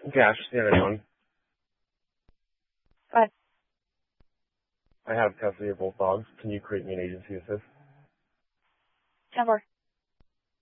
Cash, yeah, anyone. Go ahead. I have custody of both dogs. Can you create me an agency assist? 10-4.